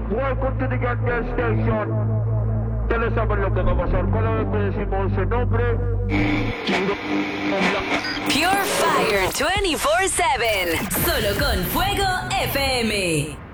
Welcome to the Gas Station. Ustedes saben lo que va a pasar cada vez que decimos ese nombre. Pure Fire 24/7. Solo con Fuego FM.